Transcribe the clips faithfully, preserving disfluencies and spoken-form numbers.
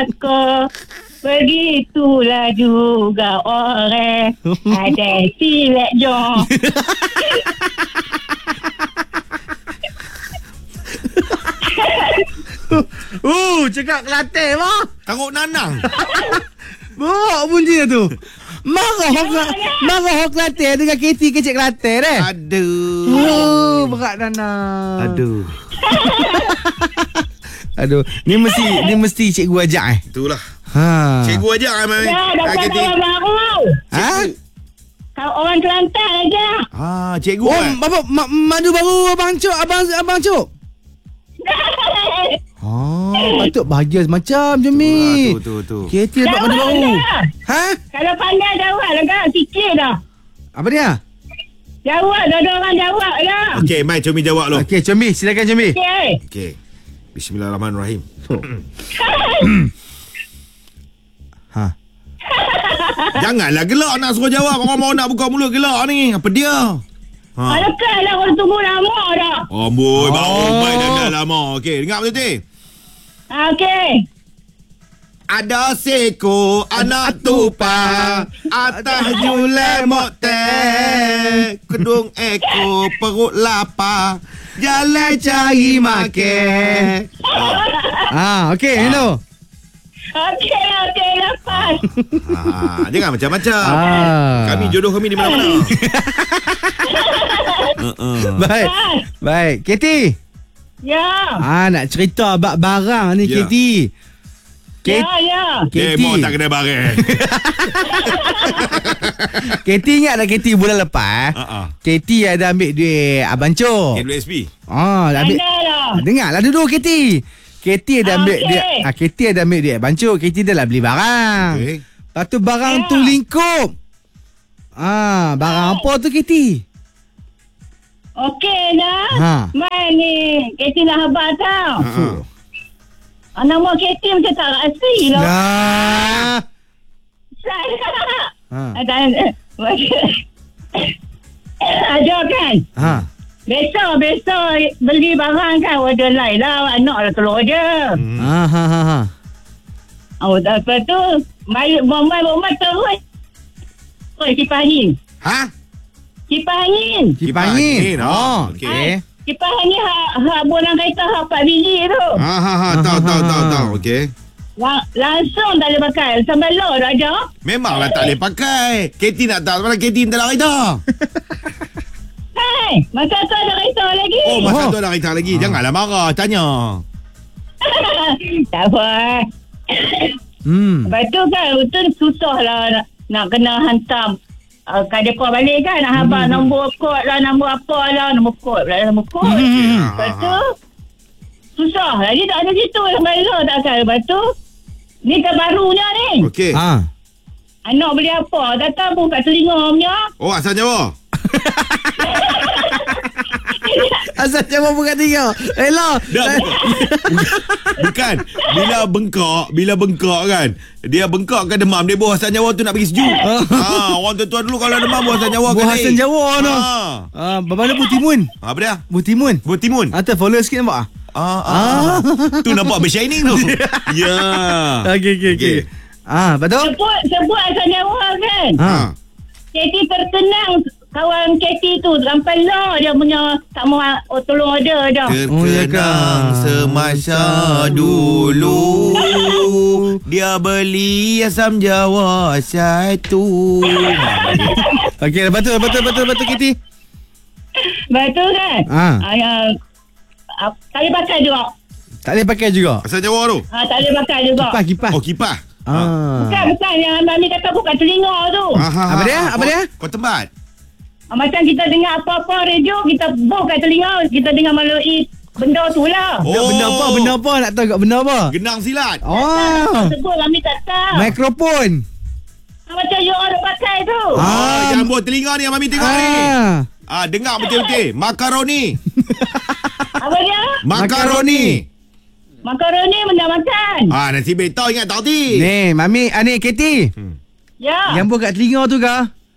aku. Begitulah juga orang. Ada silat jom. Uh, cakap Kelantan mah. Tanguk nanang. Bawa bunyi tu. Marah hok marah hok Kelantan dengan K T kecil Kelantan eh. Aduh. Oh, berat Nana. Aduh. Aduh, ni mesti ni mesti cikgu ajak eh. Itulah. Ha. Cikgu ajak mai. Ya, dapat kawan baru. Ha? Kau orang Kelantan aja. Ah, cikgu. Oh, eh? apa ma- madu baru abang Cuk, abang abang Cuk. Oh, patut bahagia macam je Mi. Tu tu tu. K T dapat madu baru. Ha? Kalau pandai jawab lah kan, sikit dah. Apa dia? Jawab, dua-dua orang jawab lah. Okey, mai Comi jawab lu. Okey, Combi, silakan Combi. Okey. Okey. Bismillahirrahmanirrahim. Ha. Janganlah gelak nak suruh jawab. Orang mau nak buka mulut gelak ni. Apa dia? Ha. Alakal lah, orang tunggu lama dah. Amboi, Oh. baru main dah, dah lama. Okey, dengar betul-betul. Okey. Ada seko anak tupa atas julai moktek kedung eko perut lapar jalan cari makan. Ah, okey, hello. Okey, okey, lepas. Ah, jangan macam-macam. Ah. Kami jodoh kami di mana-mana. uh-uh. Baik. Baik, K T. Ya. Ah, nak cerita bab barang ni Ya. K T. K- Ya, ya. K T. Demo tak kena barang. K T ingat tak K T bulan lepas Uh-uh. K T ada ambil duit Abang Cuk. K W S P. Ah, dah ambil. Pandai lah. Ah, dengarlah dulu K T. K T ada ambil Okey. duit. Ah, K T ada ambil duit Abang Cuk. K T dah lah beli barang. Okey. Lepas tu barang Ya. tu lingkup. Ah, barang apa tu K T? Okey dah. Ha. Mai ni, Katie nak habar tau. Uh-uh. Ah, nama Katie macam tak asli lah. Nah. Ha. Ada ada kan? Ha. Besok, besok beli barang kan order lain lah. Anak lah telur je. Hmm. Ha ha ha ha. Oh, lepas tu, mai bomai bomai terus. Oh, kipas angin. Ha? Kipas angin. Kipas angin. Oh, Oh, okey. okey. Kipas angin hak ha, bolang kereta hak empat biji tu. Ha ha ha, tahu tahu tahu tahu. Okey. Lang- langsung tak boleh pakai. Sampai lo dah aja. Memanglah tak boleh pakai. Katie nak tahu mana Katie dalam kereta. Hai, masa tu ada kereta lagi. Oh, masa Oh. tu dah kereta lagi. Janganlah marah, tanya. Tak apa. Hmm. Lepas tu kan, betul susah lah nak, nak kena hantar uh, kat depa balik kan. Nak habar Hmm. nombor kod lah, nombor apa lah, nombor kod pula, nombor kod. Hmm. Lepas tu, susah. Lagi tak ada situ yang bayar tak kan. Lepas tu, ni terbarunya ni. Okey. Ha. Anak beli apa? Datang pun kat telinga punya. Oh, asal Jawa. Asal Jawa bukan tiga. Hello. Dah, bukan. Bila bengkak, bila bengkak kan, dia bengkak ke demam, dia buah asal Jawa tu nak pergi sejuk. ha, orang tua-tua dulu kalau demam buah asal Jawa kan. Buah asal Jawa tu. Ha. Ah, mana Butimun? Apa dia? Butimun. Butimun. Ah, tu follow sikit nampak ah? Ah, ah. Tu nampak bershining tu. Ya. Okey okey okey. Ah, betul? Sebut, sebut asal Jawa kan. Ha. Katie terkenang kawan Katie tu sampai lah dia punya tak mau oh, tolong order dah. Oh, ya Terkenang ke? semasa dulu dia beli asam Jawa satu. Okey, betul betul betul betul Kitty. Betul kan? Ha. Ah, yang ah, tak boleh pakai juga. Tak boleh pakai juga. Asam Jawa tu. Ah, tak boleh pakai juga. Kipas kipas. Oh, kipas. Ah. Bukan, bukan. Yang Mami kata bukan telinga tu. Ha, ha, Apa ha, dia? ha. Apa Kau- dia? Kau tempat. Ah, macam kita dengar apa-apa radio, kita buh kat telinga, kita dengar melalui benda tu lah. Oh. Oh. Benda apa? Benda apa? Nak tahu kat benda apa? Genang silat. Oh. Sebut Mami tak tahu. Mikrofon. Ah, macam you orang pakai tu. Ah. Ah, yang buat telinga ni yang Mami tengok ni. Ah. Ah, dengar betul-betul. Makaroni. Apa dia? Makaroni. Makaroni benda makan. Ah, nasi betul ingat tak ti? Ni, Mami, ah, ni Kitty. Ya. Yang buat kat telinga tu ke?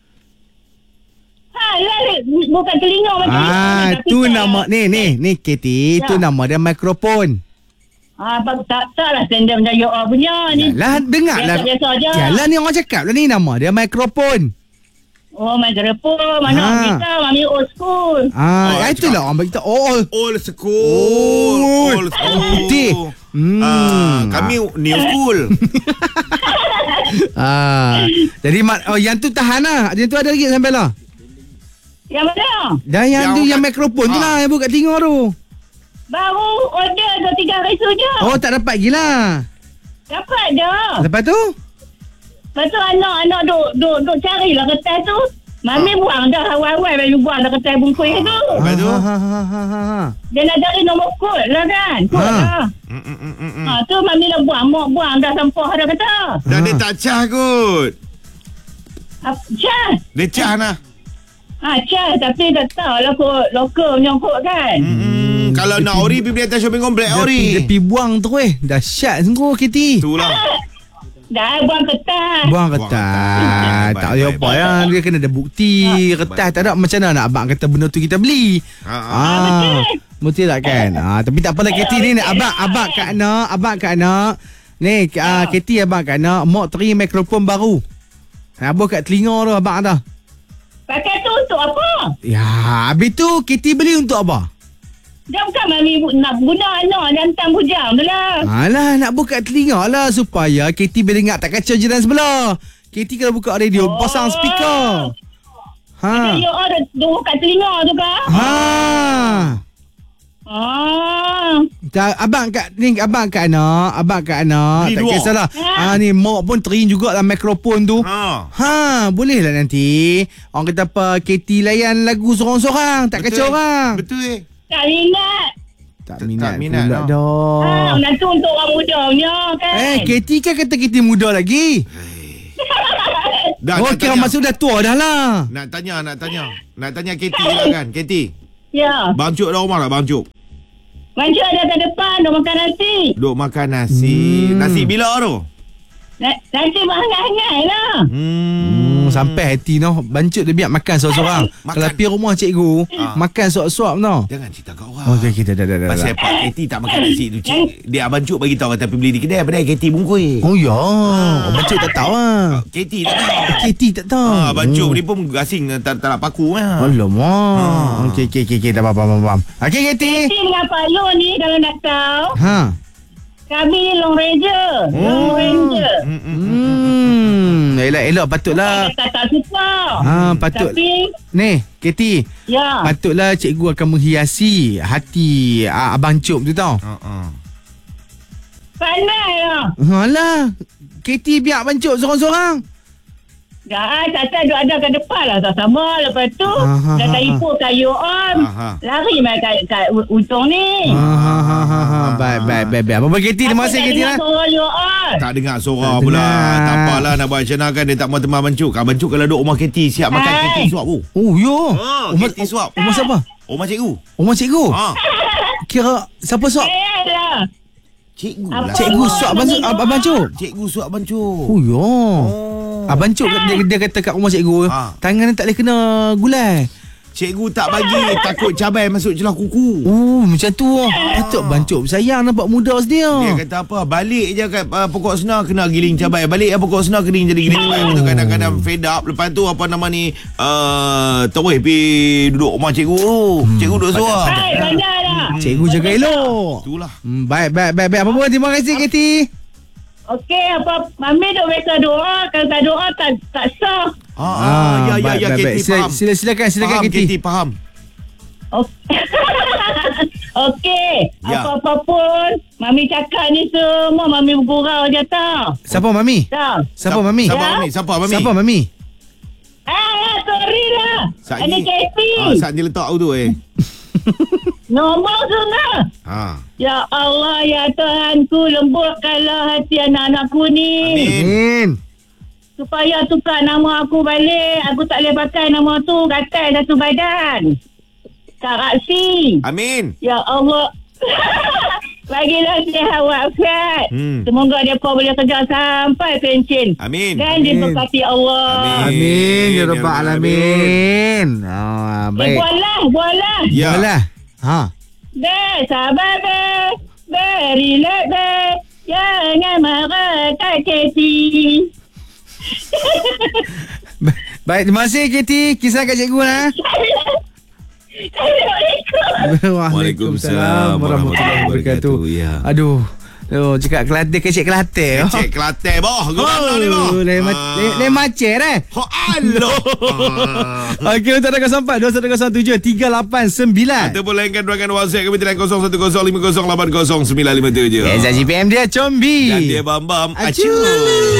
Ha, ya, bukan telinga macam Ah, tapi tu tak- nama ni ni ni Kitty, tu Ya. nama dia mikrofon. Ah, bang, tak, tak lah standard macam you all punya ni. Yalah, dengar lah. Biasa-biasa je. Yalah, ni orang cakap lah ni. Nama dia mikrofon. Oh, main telefon. Mana Ha. kita, mami old school. Ah, Oh, oh, itulah orang bagi tahu. Oh, Old school. Oh. Old school. Putih. Hmm. Ah, kami new school. ah. Jadi mak, oh, yang tu tahan lah. Yang tu ada lagi sampai lah. Yang mana? Dan yang, Yang tu orang yang kat- mikrofon tu Ah. lah yang buka telinga tu. Baru order dua tiga hari tu je. Oh, tak dapat lagi lah. Dapat dah. Lepas tu? Lepas tu anak-anak duk, duk, duk carilah kertas tu. Mami Ha. buang dah awal-awal baru buang dah kertas bungkus tu. Lepas tu? Ha, ha, ha, ha, ha, ha. Dia nak cari nombor kod lah kan. Kod Ha. lah. Mm, mm, mm, mm, mm. Ha, tu mami dah buang. Mak buang dah sampah dah kata. Dan Ha. dia tak cah kot. Ha, Syah. Dia cah lah. Ha, Syah. Tapi tak tahu lah kod. Lokal punya kod kan. Hmm, kalau nak ori pergi beli atas shopping komplek Dia pi- ori. Dia pi buang tu eh. Dahsyat sungguh K T. Itulah. Dah buang kertas. Buang Buang kertas. kertas. Tak Baik, ada baik, apa baik. ya. Dia kena ada bukti. Kertas tak ada. Macam mana nak abang kata benda tu kita beli. Ha, ha. Ah, betul tak kan? Ah, tapi tak apalah K T ni. Abang abang kat anak, abang kat anak. Ni ah, K T abang kat anak. Mak teri mikrofon baru. Abang kat telinga tu abang dah. Pakai tu untuk apa? Ya, habis tu K T beli untuk apa? Dia bukan mami bu- nak guna anak dan hantar bujang tu lah. Alah, nak buka telinga lah supaya K T boleh dengar tak kacau jiran sebelah. K T kalau buka radio, Oh. pasang speaker. Ha. You all dah duduk kat telinga tu kan? Ha. Ah. Tak, abang kat ni abang kat anak, abang kat anak, Beli tak dua. kisahlah. Ha. Ha ni mak pun terin juga dalam mikrofon tu. Ha. Ha, boleh lah nanti. Orang kata apa K T layan lagu sorang-sorang, tak kacau orang. Betul eh. Tak minat. Tak Tak- minat, tak minat pula dah. dah. Ah, nanti untuk orang muda punya kan? Eh, K T kan kata K T muda lagi. Dah, Oh, nak kira tanya. maksud dah tua dah lah. Nak tanya, nak tanya. Nak tanya K T lah kan. K T. Ya. Bang Cuk dah rumah tak Bang Cuk? Macam ada kat depan, dah makan nasi. Duk makan nasi. Hmm. Nasi bila tu? Na- Nasi hangat-hangat lah. Hmm. Hmm, sampai hati noh. Bancut dia biar makan seorang-seorang. Makan. Kalau pergi rumah cikgu, Ah. makan suap-suap noh. Jangan cerita kat orang. Oh, okey, kita dah dah dah. Pasal dah. Pak K T tak makan nasi tu cik. Dia Abang Cuk bagi tahu kata pergi beli di kedai padahal K T bungkus. Oh ya, oh, Bancut tak tahu ah. K T tak tahu. K T tak tahu. Ah, Abang Cuk ni pun gasing tak, tak nak paku lah. Alamak. Okey, okey, okey, okey, dah faham, faham, faham. Okey, K T. Nasi dengan Pak Long ni kalau nak tahu, Ha. kami ni Long Ranger. Long Ranger. Hmm, elok-elok patutlah. Tak tak suka. Ha, patut. Tapi, Ni, K T. ya. Patutlah cikgu akan menghiasi hati ah, Abang Cuk tu tau. Ha ah. Pandai lah. Alah, K T biar Abang Cuk seorang-seorang. Dah, tak duk ada kat depan lah. Tak sama. Lepas tu, Ah, ah, dah ah, telefon kat you on. Ah, ah. Lari main kat, kat Untung ni. Ha ha ha ha ha. Baik baik baik baik. Apa-apa K T, terima kasih K T lah. Tak dengar you on. Tak dengar suara Tak pula. dengar. Tak apalah nak buat macam mana kan. Dia tak mahu teman Abang Cuk. Abang Cuk kalau duduk rumah K T siap makan Hai. K T suap tu. Oh yo. Oh, Rumah K T suap. Rumah siapa? Rumah cikgu. Rumah cikgu. Ha. Kira siapa suap? Eh lah. Cikgu Apa? lah. Cikgu suap Abang Cuk. Ab- Abang Cuk. Cikgu suap Abang Cuk. Oh yo. Oh. Abang Cuk dia, dia kata kat rumah cikgu, Ha. tangan dia tak boleh kena gulai. Cikgu tak bagi takut cabai masuk celah kuku. Oh, macam tu. Patut Abang Cuk bersayang nampak muda sedia. Dia kata apa? Balik je kat uh, pokok senar kena giling cabai. Balik ke pokok senar kena jadi giling cabai. Betul kadang-kadang fed up. Lepas tu apa nama ni? Uh, terus pergi duduk rumah cikgu tu. Cikgu duduk suap. Hai, pandai lah. Cikgu jaga elok. Itulah. Hmm, baik baik baik baik. Apa pun terima kasih K T. Okey, apa Mami duk biasa doa, kalau tak doa tak tak sah. Ah, ya ya baik, ya baik, K T baik. Sila, faham. sila, silakan silakan Faham K T. K T faham. Okey. Okey, Ya. apa-apa pun Mami cakap ni semua Mami bergurau je tau. Siapa Mami? Tahu. Siapa Mami? Siapa Ya? Mami? Siapa Mami? Siapa Mami? Ah, sorry lah. Saat Ada ni- K T. Ah, saat ni letak tu eh. Nombor tu lah. Ha. Ya Allah, ya Tuhanku, lembutkanlah hati anak-anakku ni. Amin. Amin. Supaya tukar nama aku balik. Aku tak boleh pakai nama tu. Gatal satu badan. Kak Raksi. Amin. Ya Allah. Bagilah sihat wafat. Hmm. Semoga dia kau boleh kerja sampai pension. Amin. Dan diberkati Allah. Amin. Amin ya rabbal Ya Rabbal alamin. Ah, Eh, baik. buatlah, buatlah. Ya. Yalah. Ha. Dah, sabar dah. Very late, babe. Jangan marah Kak Katie. Ba- Baik, terima kasih Katie. Kisah kat cikgu lah. Assalamualaikum. Waalaikumsalam warahmatullahi wabarakatuh. Ya. Aduh. Oh, cakap Kelantan, kecik Kelantan. Cek Kelantan boh. Gimana ni boh? Oh, le le macet eh. Ho alo. Okey, untuk kosong empat dua satu kosong tujuh tiga lapan sembilan. Ataupun lainkan ruangan WhatsApp kami di kosong satu kosong lima kosong lapan kosong sembilan lima tujuh. Eh, Zaji P M dia Combi. Dan dia Bam Bam. Acu. Acu.